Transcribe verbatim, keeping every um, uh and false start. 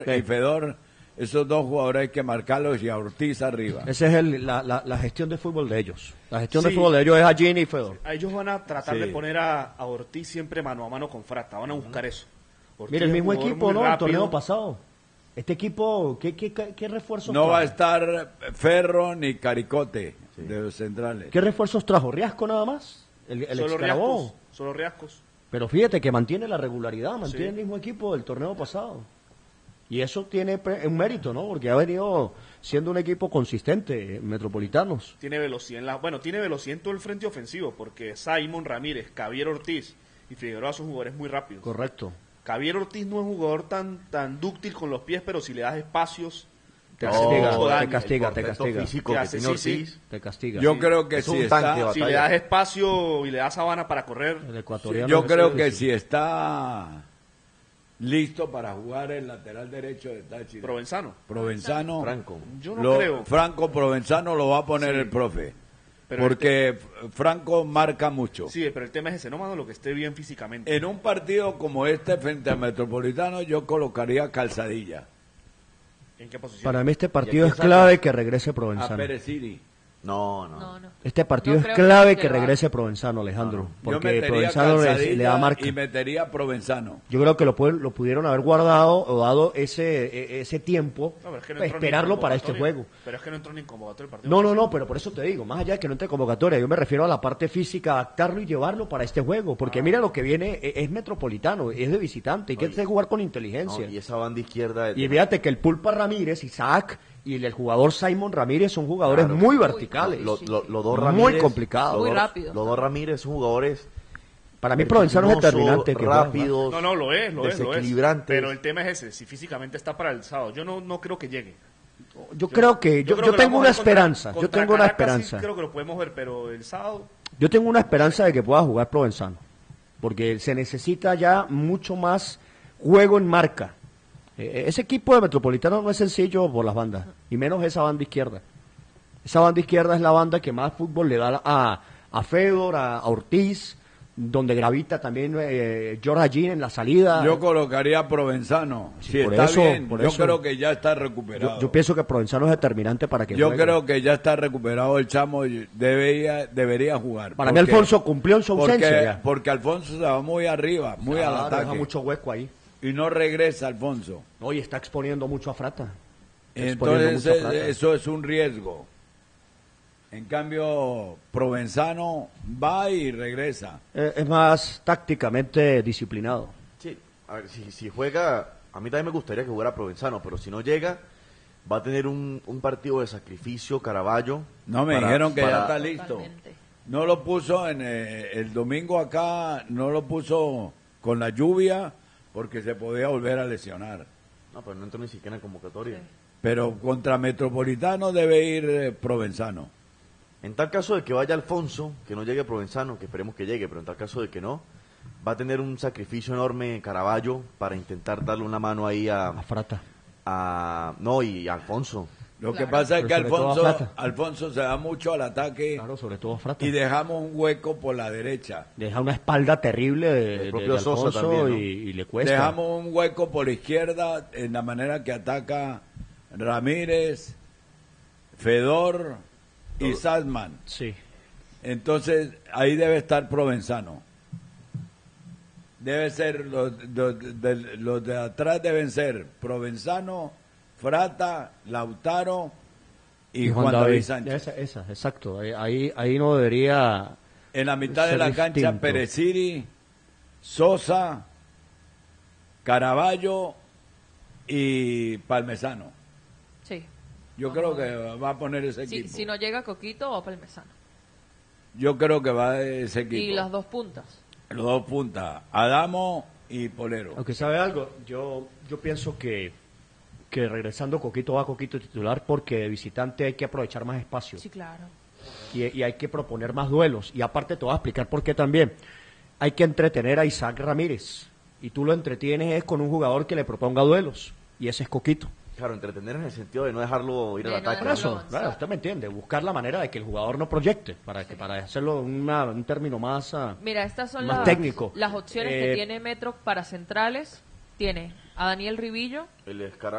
Sí. Y Fedor, esos dos jugadores hay que marcarlos y a Ortiz arriba. Esa es el, la, la, la gestión de fútbol de ellos. La gestión Sí. de fútbol de ellos es a Gini y Fedor. A ellos van a tratar Sí. de poner a, a Ortiz siempre mano a mano con Frata, van a buscar eso. Ortiz Mira, el es un mismo jugador equipo, muy ¿no? El rápido. torneo pasado. Este equipo, ¿qué, qué, qué, qué refuerzos No trajo? va a estar Ferro ni Caricote de los centrales. ¿Qué refuerzos trajo? ¿Riasco nada más? El, el Solo Excarabó. riascos, solo riascos. Pero fíjate que mantiene la regularidad, mantiene Sí. el mismo equipo del torneo pasado. Y eso tiene pre- un mérito, ¿no? Porque ha venido siendo un equipo consistente, Metropolitanos. Tiene velocidad en la, bueno, tiene velocidad en todo el frente ofensivo, porque Simon Ramírez, Javier Ortiz y Figueroa son jugadores muy rápidos. Correcto. Javier Ortiz no es un jugador tan, tan dúctil con los pies, pero si le das espacios, Te hace castiga, mucho te daño. castiga, El te portento castiga. físico Te que hace, tiene sí, Ortiz. sí. Te castiga. Yo Sí. creo que Es si un está, tanque de Si le batalla. das espacio y le das sabana para correr, El ecuatoriano. yo es creo el- que si está listo para jugar el lateral derecho de Táchira, Provenzano. Provenzano, Franco. Yo no lo- creo. Franco Provenzano lo va a poner Sí. el profe, Pero porque F- Franco marca mucho. Sí, pero el tema es ese, no mano lo que esté bien físicamente. En un partido como este frente al Metropolitano yo colocaría Calzadilla ¿En qué posición? Para mí este partido ¿Y a es quién clave que regrese a Provenzano. Pérez City. No, no. No, no. Este partido No es creo clave que que va. regrese Provenzano, Alejandro. Yo Porque metería Provenzano le, Calzadilla le da marca. y metería Provenzano. Yo creo que lo, pueden- lo pudieron haber guardado o dado ese e- ese tiempo No, pero es que no para entró ni en esperarlo para este convocatoria. juego. Pero es que no entró ni en convocatoria el partido. No, no, no, pero por eso te digo, más allá de que no entre convocatoria, yo me refiero a la parte física, adaptarlo y llevarlo para este juego, porque mira lo que viene, e- es metropolitano, es de visitante, hay que Oye, jugar con No, inteligencia. y esa banda izquierda. de- Y fíjate que el Pulpa Ramírez, Isaac y el jugador Simon Ramírez son jugadores Claro. muy Muy verticales. Lo- lo- los dos Muy Ramírez, complicado. los Muy dos- rápido. Los dos Ramírez son jugadores Para mí Provenzano es vertiginosos, determinante. Que juega, rápidos, No, no, lo es, lo es, lo es. desequilibrantes. Pero el tema es ese, si físicamente está para el sábado. Yo no, no creo que llegue. Yo creo que, yo, creo yo que lo tengo vamos una a ver contra- esperanza, yo contra tengo una Caracas, sí esperanza. creo que lo podemos ver, pero el sábado... Yo tengo una esperanza de que pueda jugar Provenzano, porque se necesita ya mucho más juego en marca. Eh, ese equipo de Metropolitano no es sencillo por las bandas, y menos esa banda izquierda. Esa banda izquierda es la banda que más fútbol le da a, a Fedor, a, a Ortiz, donde gravita también eh, George Allín en la salida. Yo colocaría a Provenzano. Sí, si por está eso, bien, por yo eso. creo que ya está recuperado. yo, yo pienso que Provenzano es determinante para que Yo juegue. creo que ya está recuperado el chamo y debería, debería jugar. Para mí Porque- Alfonso cumplió en su ausencia. Porque, ya. porque Alfonso se va muy arriba, muy al Claro, deja ataque. mucho hueco ahí. Y no regresa Alfonso. Oye, está exponiendo mucho a Frata. Está exponiendo Entonces mucho a Frata. eh, eso es un riesgo. En cambio, Provenzano va y regresa. Eh, es más tácticamente disciplinado. Sí, a ver, si, si juega, a mí también me gustaría que jugara Provenzano, pero si no llega, va a tener un, un partido de sacrificio, Caraballo. No me para- dijeron que ya para- está listo. Totalmente. No lo puso en eh, el domingo acá, no lo puso con la lluvia porque se podía volver a lesionar. No, pero no entró ni siquiera en convocatoria. Sí. Pero contra Metropolitano debe ir eh, Provenzano. En tal caso de que vaya Alfonso, que no llegue Provenzano, que esperemos que llegue, pero en tal caso de que no, va a tener un sacrificio enorme Caraballo para intentar darle una mano ahí a, A Frata. a no, y a Alfonso. Lo Claro. que pasa es que Pero sobre todo a Alfonso, Plata. Alfonso se da mucho al ataque Claro, sobre todo a Frata. y dejamos un hueco por la derecha. Deja una espalda terrible de, El de- propio de Sosa Alfonso también, ¿no? y, y le cuesta. Dejamos un hueco por la izquierda en la manera que ataca Ramírez, Fedor y Salman. Sí. Entonces ahí debe estar Provenzano. Debe ser los, los de, los de atrás deben ser Provenzano, Frata, Lautaro y, Juan, David, Sánchez. Esa, esa, exacto. Ahí- Ahí, ahí no debería... En la mitad de ser la cancha distinto. Pereciri, Sosa, Caraballo y Palmesano. Sí. Yo Vamos creo a ver. que va a poner ese Si, equipo. si no llega Coquito o Palmesano. Yo creo que va ese equipo. Y las dos puntas. Los dos puntas, Adamo y Polero. Aunque sabe algo, yo, yo pienso que, que regresando Coquito va Coquito titular porque de visitante hay que aprovechar más espacio. Sí, claro. y, y hay que proponer más duelos. Y aparte te voy a explicar por qué también. Hay que entretener a Isaac Ramírez. Y tú lo entretienes es con un jugador que le proponga duelos. Y ese es Coquito. Claro, entretener en el sentido de no dejarlo ir De al no ataque. Por dejarlo eso, avanzar. claro, usted me entiende. Buscar la manera de que el jugador no proyecte. Para que para hacerlo una, un término más... ah, Mira, estas son Más las, técnico. las opciones Eh, que tiene Metro para centrales. tiene a Daniel Rivillo, El Escará